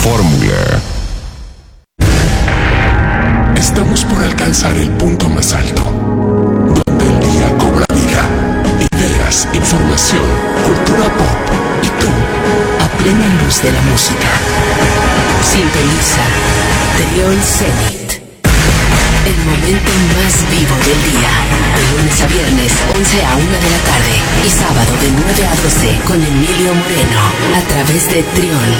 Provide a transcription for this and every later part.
Fórmula. Estamos por alcanzar el punto más alto, donde el día cobra vida. Ideas, información, cultura pop y tú, a plena luz de la música. Sintoniza Triol Zenit. El momento más vivo del día. De lunes a viernes, 11 a 1 de la tarde. Y sábado de 9 a 12 con Emilio Moreno. A través de Triol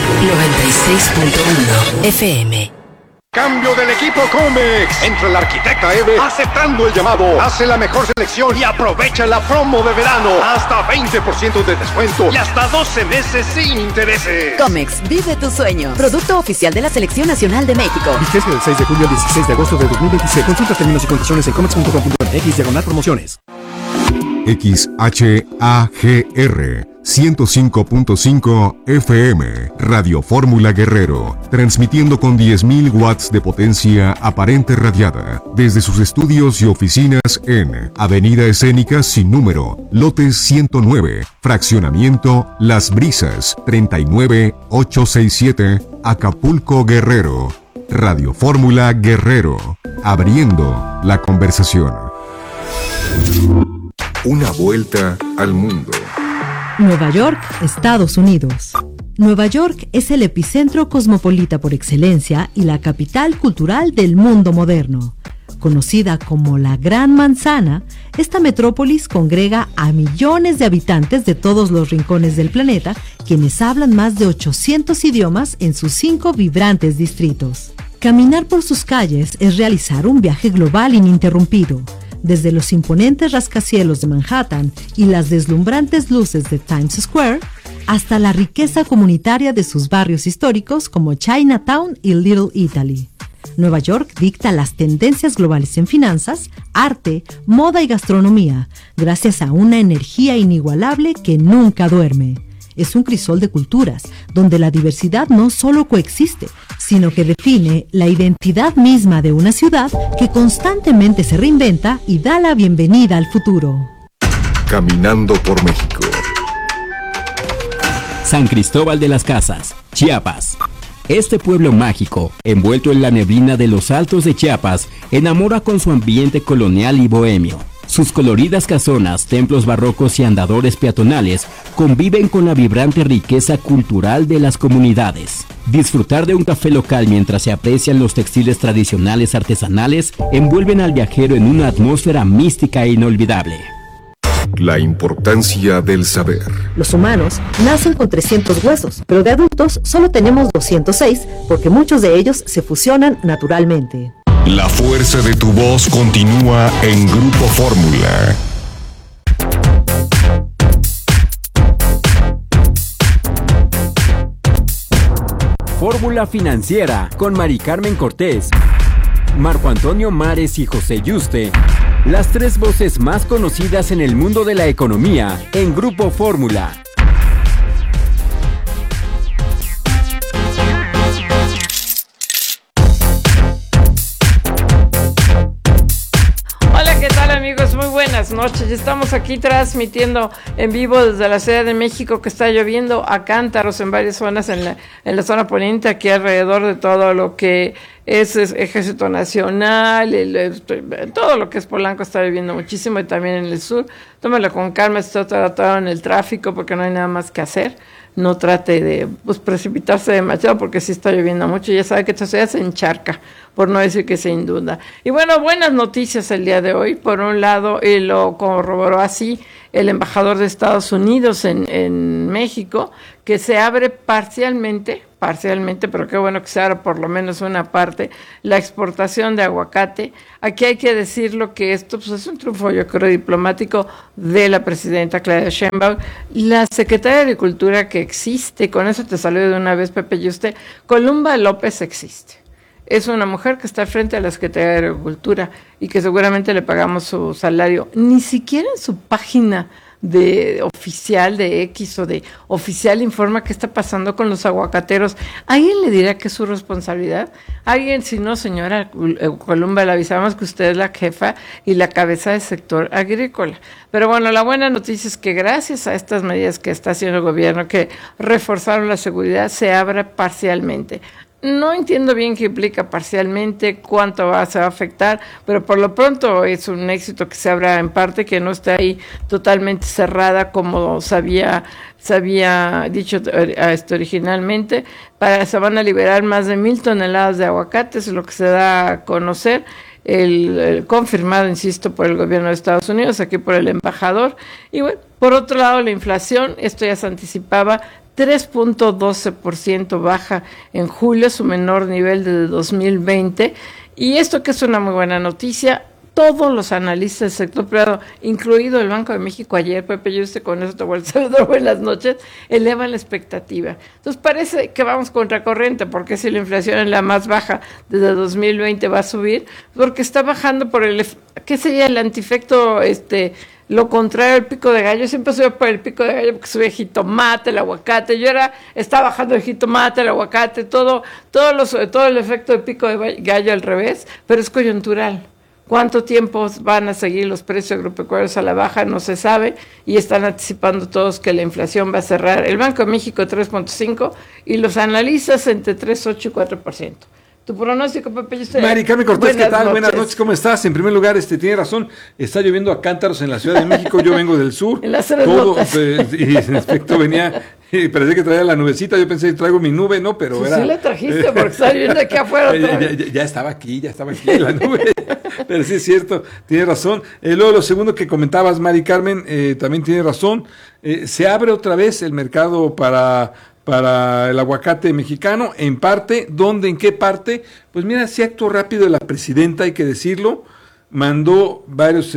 96.1 FM. Cambio del equipo Comex. Entra el arquitecta Eve aceptando el llamado. Hace la mejor selección y aprovecha la promo de verano. Hasta 20% de descuento y hasta 12 meses sin intereses. Comex, vive tu sueño. Producto oficial de la Selección Nacional de México. Vigencia del 6 de julio al 16 de agosto de 2026. Consulta términos y condiciones en comex.com.mx/promociones. XHAGR 105.5 FM, Radio Fórmula Guerrero, transmitiendo con 10.000 watts de potencia aparente radiada, desde sus estudios y oficinas en Avenida Escénica sin número, lote 109, fraccionamiento Las Brisas, 39867, Acapulco, Guerrero. Radio Fórmula Guerrero, abriendo la conversación. Una vuelta al mundo. Nueva York, Estados Unidos. Nueva York es el epicentro cosmopolita por excelencia y la capital cultural del mundo moderno. Conocida como la Gran Manzana, esta metrópolis congrega a millones de habitantes de todos los rincones del planeta, quienes hablan más de 800 idiomas en sus 5 vibrantes distritos. Caminar por sus calles es realizar un viaje global ininterrumpido. Desde los imponentes rascacielos de Manhattan y las deslumbrantes luces de Times Square, hasta la riqueza comunitaria de sus barrios históricos como Chinatown y Little Italy. Nueva York dicta las tendencias globales en finanzas, arte, moda y gastronomía, gracias a una energía inigualable que nunca duerme. Es un crisol de culturas, donde la diversidad no solo coexiste, sino que define la identidad misma de una ciudad que constantemente se reinventa y da la bienvenida al futuro. Caminando por México. San Cristóbal de las Casas, Chiapas. Este pueblo mágico, envuelto en la neblina de los altos de Chiapas, enamora con su ambiente colonial y bohemio. Sus coloridas casonas, templos barrocos y andadores peatonales conviven con la vibrante riqueza cultural de las comunidades. Disfrutar de un café local mientras se aprecian los textiles tradicionales artesanales envuelven al viajero en una atmósfera mística e inolvidable. La importancia del saber. Los humanos nacen con 300 huesos, pero de adultos solo tenemos 206 porque muchos de ellos se fusionan naturalmente. La fuerza de tu voz continúa en Grupo Fórmula. Fórmula Financiera con Mari Carmen Cortés, Marco Antonio Mares y José Yuste. Las 3 voces más conocidas en el mundo de la economía en Grupo Fórmula. Amigos, muy buenas noches. Estamos aquí transmitiendo en vivo desde la Ciudad de México, que está lloviendo a cántaros en varias zonas en la zona poniente, aquí alrededor de todo lo que es Ejército Nacional, todo lo que es Polanco está lloviendo muchísimo, y también en el sur. Tómalo con calma, está tratado en el tráfico porque no hay nada más que hacer. No trate de precipitarse demasiado porque sí está lloviendo mucho. Ya sabe que esta ciudad se encharca, por no decir que se inunda. Y bueno, buenas noticias el día de hoy. Por un lado, y lo corroboró así el embajador de Estados Unidos en México, que se abre parcialmente, pero qué bueno que se abra por lo menos una parte, la exportación de aguacate. Aquí hay que decirlo que esto es un triunfo, yo creo, diplomático de la presidenta Claudia Sheinbaum. La secretaria de Agricultura que existe, con eso te salió de una vez, Pepe y usted, Columba López existe. Es una mujer que está frente a la Secretaría de Agricultura y que seguramente le pagamos su salario. Ni siquiera en su página de oficial de X o de oficial informa qué está pasando con los aguacateros, ¿alguien le dirá que es su responsabilidad? ¿Alguien? Si no, señora Columba, le avisamos que usted es la jefa y la cabeza del sector agrícola. Pero bueno, la buena noticia es que gracias a estas medidas que está haciendo el gobierno, que reforzaron la seguridad, se abre parcialmente. No entiendo bien qué implica parcialmente, cuánto se va a afectar, pero por lo pronto es un éxito que se abra en parte, que no esté ahí totalmente cerrada como se había dicho originalmente. Se van a liberar más de 1,000 toneladas de aguacates, lo que se da a conocer, el confirmado, insisto, por el gobierno de Estados Unidos, aquí por el embajador. Y bueno, por otro lado, la inflación, esto ya se anticipaba, 3.12% baja en julio, su menor nivel desde 2020, y esto que es una muy buena noticia. Todos los analistas del sector privado, incluido el Banco de México ayer, Pepe, yo con eso te vuelvo a saludar, buenas noches, elevan la expectativa. Entonces parece que vamos contracorriente, porque si la inflación es la más baja desde 2020 va a subir, porque está bajando por ¿qué sería el antiefecto? Lo contrario al pico de gallo, siempre sube por el pico de gallo porque sube el jitomate, el aguacate, está bajando el jitomate, el aguacate, todo el efecto del pico de gallo al revés, pero es coyuntural. ¿Cuánto tiempo van a seguir los precios agropecuarios a la baja? No se sabe, y están anticipando todos que la inflación va a cerrar el Banco de México 3.5% y los analistas entre 3.8% y 4%. Tu pronóstico, Pepe. Mari Carmen Cortés, ¿qué tal? Buenas noches, ¿cómo estás? En primer lugar, tiene razón, está lloviendo a cántaros en la Ciudad de México, yo vengo del sur. En las y en efecto venía, parecía que traía la nubecita, yo pensé, traigo mi nube, ¿no? Pero sí, sí la trajiste, porque está lloviendo aquí afuera. Ya estaba aquí la nube, pero sí es cierto, tiene razón. Luego lo segundo que comentabas, Mari Carmen, también tiene razón, se abre otra vez el mercado para el aguacate mexicano, en parte. ¿Dónde? ¿En qué parte? Pues mira, sí actuó rápido la presidenta, hay que decirlo, mandó varios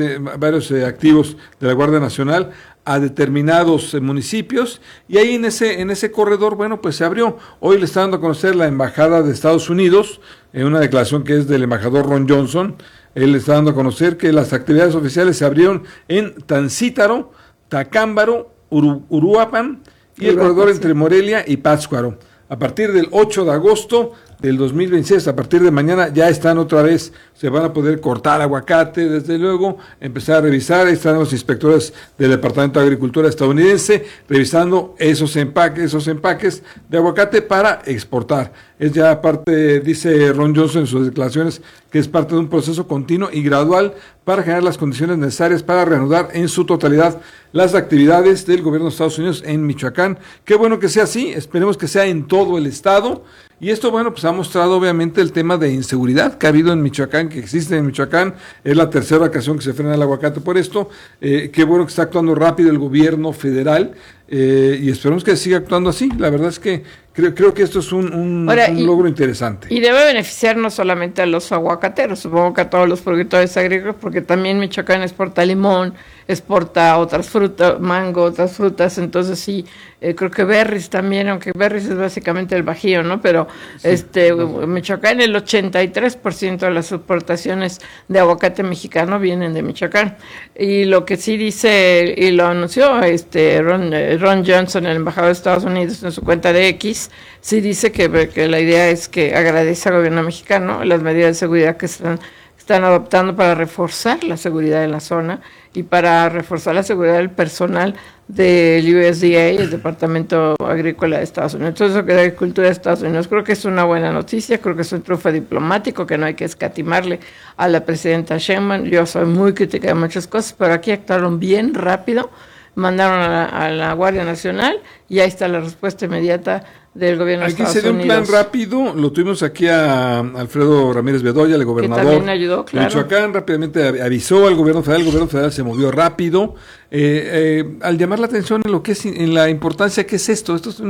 activos de la Guardia Nacional a determinados municipios, y ahí en ese corredor, bueno, pues se abrió. Hoy le está dando a conocer la Embajada de Estados Unidos, en una declaración que es del embajador Ron Johnson, él le está dando a conocer que las actividades oficiales se abrieron en Tancítaro, Tacámbaro, Uruapan, y el corredor entre Morelia y Pátzcuaro. A partir del 8 de agosto del 2026, a partir de mañana, ya están otra vez, se van a poder cortar aguacate, desde luego, empezar a revisar. Ahí están los inspectores del Departamento de Agricultura estadounidense, revisando esos empaques de aguacate para exportar. Es ya parte, dice Ron Johnson en sus declaraciones, que es parte de un proceso continuo y gradual para generar las condiciones necesarias para reanudar en su totalidad las actividades del gobierno de Estados Unidos en Michoacán. Qué bueno que sea así, esperemos que sea en todo el estado. Y esto, bueno, pues ha mostrado obviamente el tema de inseguridad que ha habido en Michoacán, que existe en Michoacán. Es la tercera ocasión que se frena el aguacate por esto. Qué bueno que está actuando rápido el gobierno federal, y esperemos que siga actuando así. La verdad es que creo que esto es un logro interesante. Y debe beneficiar no solamente a los aguacateros, supongo que a todos los productores agrícolas, porque también Michoacán exporta limón, exporta otras frutas, mango, otras frutas. Entonces sí, creo que berries también, aunque berries es básicamente el Bajío, ¿no? Pero sí, Michoacán, el 83% de las exportaciones de aguacate mexicano vienen de Michoacán. Y lo que sí dice, y lo anunció Ron Johnson, el embajador de Estados Unidos, en su cuenta de X, sí dice que la idea es que agradece al gobierno mexicano las medidas de seguridad que están adoptando para reforzar la seguridad de la zona y para reforzar la seguridad del personal del USDA, el Departamento Agrícola de Estados Unidos. Entonces, de Agricultura de Estados Unidos, creo que es una buena noticia, creo que es un triunfo diplomático que no hay que escatimarle a la presidenta Sheinbaum. Yo soy muy crítica de muchas cosas, pero aquí actuaron bien rápido, mandaron a la Guardia Nacional y ahí está la respuesta inmediata del gobierno de Estados Unidos. Aquí se dio un plan rápido, lo tuvimos aquí a Alfredo Ramírez Bedoya, el gobernador. Que también ayudó, claro. Michoacán rápidamente avisó al gobierno federal, el gobierno federal se movió rápido, al llamar la atención en lo que es, en la importancia que es esto es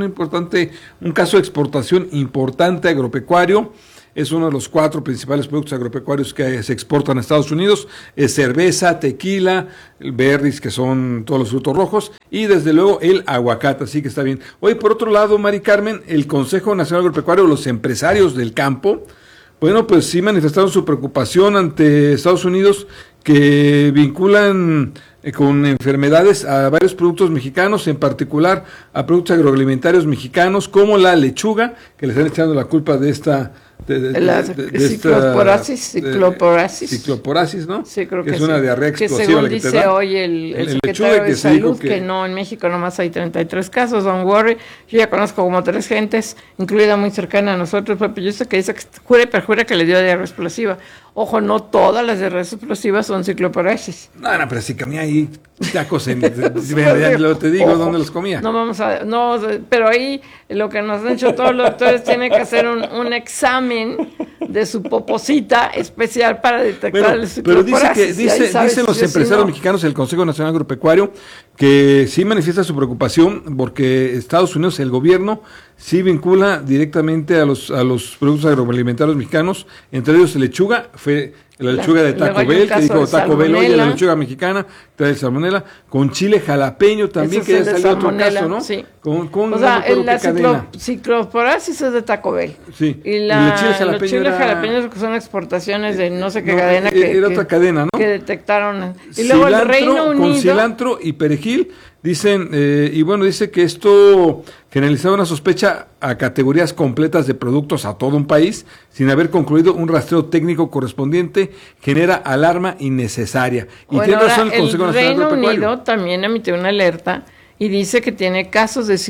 un caso de exportación importante agropecuario. Es uno de los 4 principales productos agropecuarios que se exportan a Estados Unidos. Es cerveza, tequila, berries, que son todos los frutos rojos, y desde luego el aguacate, así que está bien. Hoy, por otro lado, Mari Carmen, el Consejo Nacional Agropecuario, los empresarios del campo, bueno, pues sí manifestaron su preocupación ante Estados Unidos, que vinculan con enfermedades a varios productos mexicanos, en particular a productos agroalimentarios mexicanos como la lechuga, que le están echando la culpa de esta cicloporasis, ¿no? Sí, creo que es una diarrea explosiva. Que según dice hoy el secretario de Salud, que no, en México nomás hay 33 casos, don't worry. Yo ya conozco como 3 gentes, incluida muy cercana a nosotros, Pepe Yuste, que dice que jura y perjura que le dio diarrea explosiva. Ojo, no todas las diarreas explosivas son cicloporasis. No, pero si comía ahí tacos luego te digo dónde los comía. Pero ahí lo que nos han hecho todos los doctores, tienen que hacer un examen de su poposita especial para detectar el cicloporasis. Pero dicen los empresarios mexicanos, el Consejo Nacional Agropecuario, que sí manifiesta su preocupación porque Estados Unidos, el gobierno, sí vincula directamente a los productos agroalimentarios mexicanos, entre ellos lechuga, fue la lechuga de Taco Bell, que dijo Taco Bell, oye, la lechuga mexicana trae salmonela, con chile jalapeño también, que ya salió otro caso, ¿no? Sí. La cicloporasis es de Taco Bell. Sí. Y los chiles jalapeños que son exportaciones de no sé qué cadena. Era otra cadena, ¿no? Que detectaron. Y luego el Reino Unido. Con cilantro y perejil, dicen, dice que esto generalizaba una sospecha a categorías completas de productos a todo un país, sin haber concluido un rastreo técnico correspondiente, genera alarma innecesaria. Y tiene razón el Consejo Nacional Reino Agropecuario. Unido también emitió una alerta y dice que tiene casos de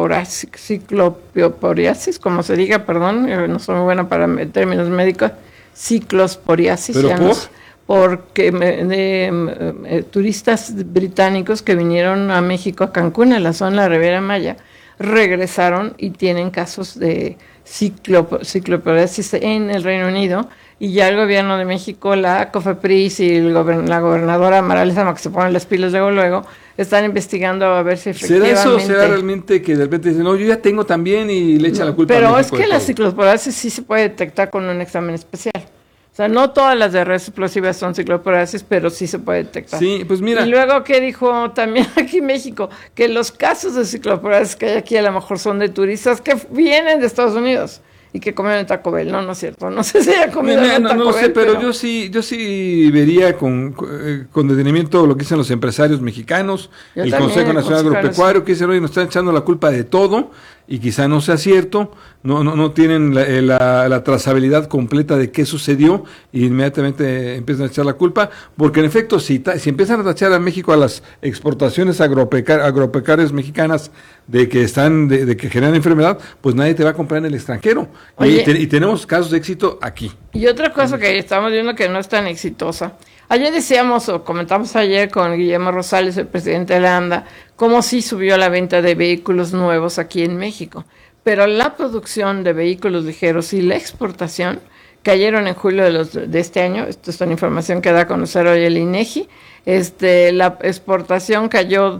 cicloporiasis, como se diga, perdón, no soy muy buena para términos médicos, ciclosporiasis. ¿Pero porque turistas británicos que vinieron a México, a Cancún, a la zona de la Riviera Maya, regresaron y tienen casos de cicloporiasis en el Reino Unido, y ya el gobierno de México, la COFEPRIS y la gobernadora Mara Lezama, que se ponen las pilas luego, están investigando a ver si efectivamente... ¿Será realmente que de repente dicen, no, yo ya tengo también y le echa la culpa a México? Pero es que la ciclosporiasis sí se puede detectar con un examen especial. O sea, no todas las diarreas explosivas son cicloporasis, pero sí se puede detectar. Sí, pues mira. Y luego, ¿qué dijo también aquí en México? Que los casos de cicloporasis que hay aquí a lo mejor son de turistas que vienen de Estados Unidos y que comieron en Taco Bell. No es cierto. No sé si haya comido en Taco Bell. No sé, pero yo sí vería con detenimiento lo que dicen los empresarios mexicanos, el Consejo Nacional Agropecuario, que dicen, oye, nos están echando la culpa de todo, y quizá no sea cierto, no tienen la trazabilidad completa de qué sucedió, y inmediatamente empiezan a echar la culpa, porque en efecto, si empiezan a tachar a México a las exportaciones agropecuarias mexicanas de que generan enfermedad, pues nadie te va a comprar en el extranjero. Oye, y tenemos casos de éxito aquí. Y otra cosa que estamos viendo que no es tan exitosa. Ayer decíamos, o comentamos ayer con Guillermo Rosales, el presidente de la ANDA, cómo sí subió la venta de vehículos nuevos aquí en México. Pero la producción de vehículos ligeros y la exportación cayeron en julio de este año. Esto es una información que da a conocer hoy el INEGI. La exportación cayó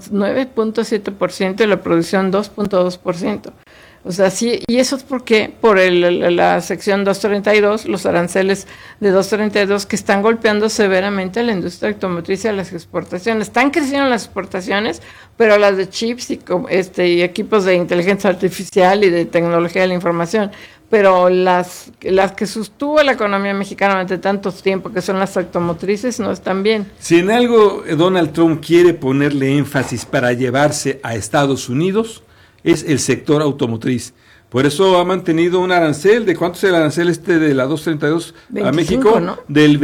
9.7% y la producción 2.2%. O sea, sí, y eso es porque por la sección 232, los aranceles de 232 que están golpeando severamente a la industria automotriz y a las exportaciones. Están creciendo las exportaciones, pero las de chips y equipos de inteligencia artificial y de tecnología de la información. Pero las que sostuvo la economía mexicana durante tanto tiempo, que son las automotrices, no están bien. Si en algo Donald Trump quiere ponerle énfasis para llevarse a Estados Unidos, es el sector automotriz. Por eso ha mantenido un arancel. ¿De cuánto es el arancel de la 232 a México? ¿No? Del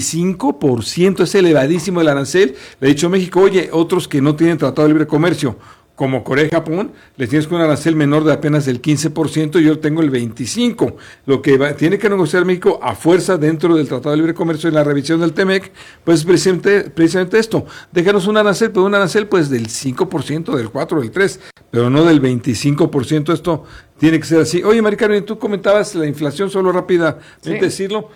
25%. Es elevadísimo el arancel. Le ha dicho México, oye, otros que no tienen tratado de libre comercio, como Corea y Japón, les tienes con un arancel menor de apenas del 15%, y yo tengo el 25%. Lo que tiene que negociar México a fuerza dentro del Tratado de Libre Comercio y la revisión del TEMEC, pues precisamente esto. Déjanos un arancel, pero un arancel pues del 5%, del 4%, del 3%, pero no del 25%. Esto tiene que ser así. Oye, Mari Carmen, tú comentabas la inflación, solo rápidamente decirlo,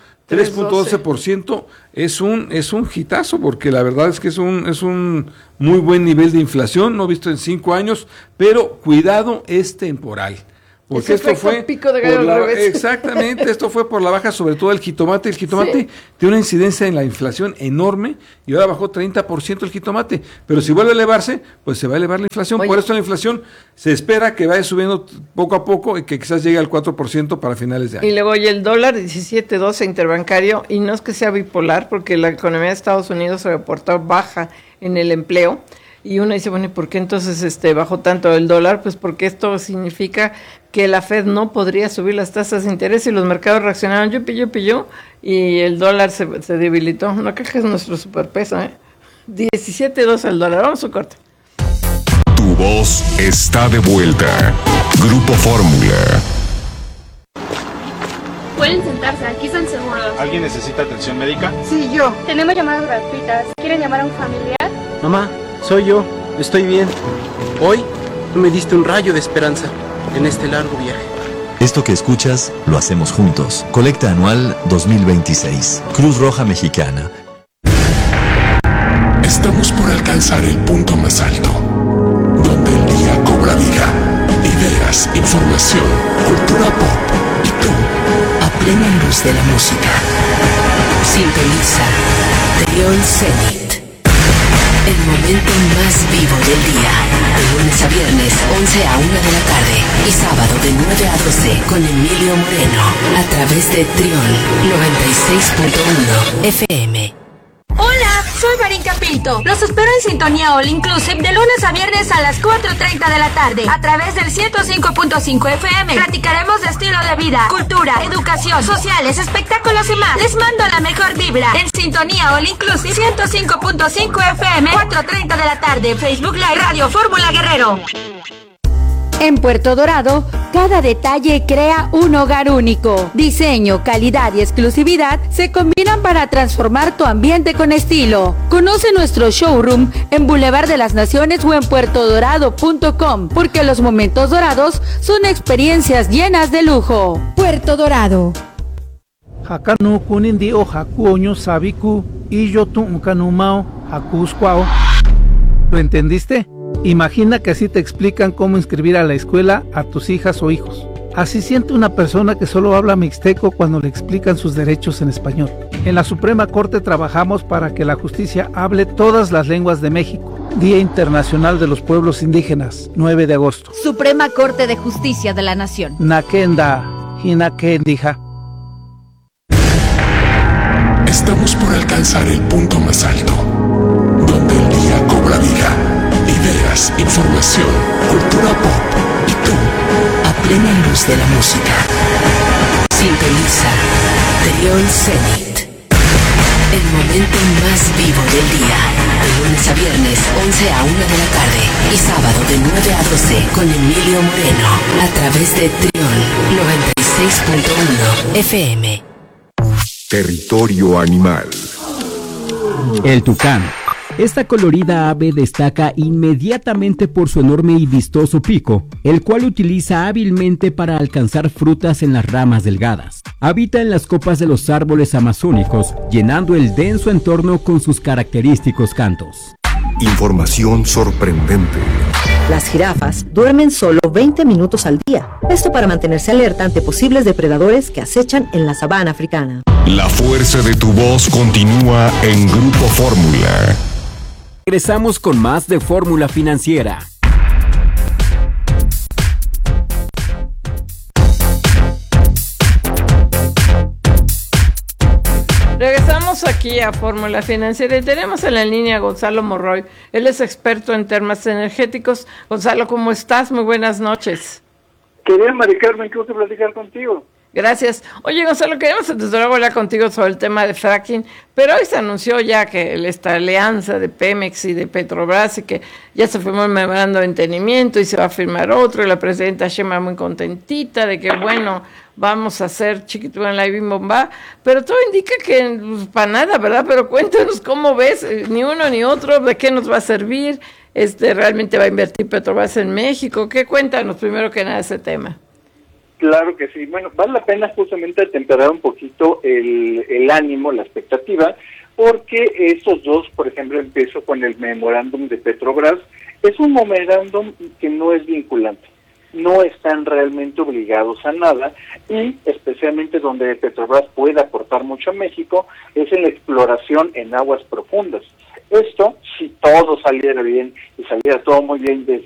3.12% es un hitazo, porque la verdad es que es un muy buen nivel de inflación, no visto en 5 años, pero cuidado, es temporal. porque esto fue pico de gallo al revés. Exactamente, esto fue por la baja, sobre todo el jitomate. El jitomate tiene una incidencia en la inflación enorme y ahora bajó 30% el jitomate, pero si vuelve a elevarse, pues se va a elevar la inflación. Por eso la inflación se espera que vaya subiendo poco a poco y que quizás llegue al 4% para finales de año. Y luego el dólar 17.12 interbancario, y no es que sea bipolar, porque la economía de Estados Unidos se reportó baja en el empleo. Y uno dice, bueno, ¿y por qué entonces bajó tanto el dólar? Pues porque esto significa que la Fed no podría subir las tasas de interés y los mercados reaccionaron yupi, y el dólar se debilitó. No creo que es nuestro superpeso, 17.2 el dólar. Vamos a un corte. Tu voz está de vuelta. Grupo Fórmula. Pueden sentarse, aquí están seguros. ¿Alguien necesita atención médica? Sí, yo. Tenemos llamadas gratuitas. ¿Quieren llamar a un familiar? Mamá, soy yo. Estoy bien. Hoy tú me diste un rayo de esperanza en este largo viaje. Esto que escuchas lo hacemos juntos. Colecta anual 2026. Cruz Roja Mexicana. Estamos por alcanzar el punto más alto, donde el día cobra vida. Ideas, información, cultura pop y tú, a plena luz de la música. Sintoniza Trión Zenit. El momento más vivo del día. De lunes a viernes, 11 a 1 de la tarde. Y sábado de 9 a 12 con Emilio Moreno. A través de Trión 96.1 FM. Hola, soy Marín Pinto. Los espero en Sintonía All Inclusive de lunes a viernes a las 4:30 de la tarde a través del 105.5 FM. Platicaremos de estilo de vida, cultura, educación, sociales, espectáculos y más. Les mando la mejor vibra en Sintonía All Inclusive 105.5 FM, 4:30 de la tarde. Facebook Live Radio Fórmula Guerrero. En Puerto Dorado, cada detalle crea un hogar único. Diseño, calidad y exclusividad se combinan para transformar tu ambiente con estilo. Conoce nuestro showroom en Boulevard de las Naciones o en puertodorado.com, porque los momentos dorados son experiencias llenas de lujo. Puerto Dorado. Hakanu kunindi o hakuoño sabiku y yo tu unkanumao hakuskwao. ¿Lo entendiste? Imagina que así te explican cómo inscribir a la escuela a tus hijas o hijos. Así siente una persona que solo habla mixteco cuando le explican sus derechos en español. En la Suprema Corte trabajamos para que la justicia hable todas las lenguas de México. Día Internacional de los Pueblos Indígenas, 9 de agosto. Suprema Corte de Justicia de la Nación. Nakenda, Hinakendija. Estamos por alcanzar el punto más alto, donde el día cobra vida. Ideas, información, cultura pop y tú, a plena luz de la música. Sintoniza Trión Zenit. El momento más vivo del día. De lunes a viernes, 11 a 1 de la tarde. Y sábado de 9 a 12 con Emilio Moreno. A través de Trión 96.1 FM. Territorio animal. El tucán. Esta colorida ave destaca inmediatamente por su enorme y vistoso pico, el cual utiliza hábilmente para alcanzar frutas en las ramas delgadas. Habita en las copas de los árboles amazónicos, llenando el denso entorno con sus característicos cantos. Información sorprendente. Las jirafas duermen solo 20 minutos al día. Esto para mantenerse alerta ante posibles depredadores que acechan en la sabana africana. La fuerza de tu voz continúa en Grupo Fórmula. Regresamos con más de Fórmula Financiera. Regresamos aquí a Fórmula Financiera y tenemos en la línea a Gonzalo Morroy. Él es experto en temas energéticos. Gonzalo, ¿cómo estás? Muy buenas noches. Querida Mari Carmen, qué gusto platicar contigo. Gracias. Oye, Gonzalo, queremos desde luego hablar contigo sobre el tema de fracking, pero hoy se anunció ya que esta alianza de Pemex y de Petrobras y que ya se firmó el memorando de entendimiento y se va a firmar otro, y la presidenta Sheinbaum muy contentita de que, bueno, vamos a hacer Chiquitibum Live Bim Bomba, pero todo indica que pues, para nada, ¿verdad? Pero cuéntanos cómo ves, ni uno ni otro, de qué nos va a servir, realmente va a invertir Petrobras en México, ¿qué? Cuéntanos primero que nada ese tema. Claro que sí. Bueno, vale la pena justamente atemperar un poquito el ánimo, la expectativa, porque estos dos, por ejemplo, empiezo con el memorándum de Petrobras, es un memorándum que no es vinculante. no están realmente obligados a nada, y especialmente donde Petrobras puede aportar mucho a México es en la exploración en aguas profundas. Esto, si todo saliera bien y saliera todo muy bien desde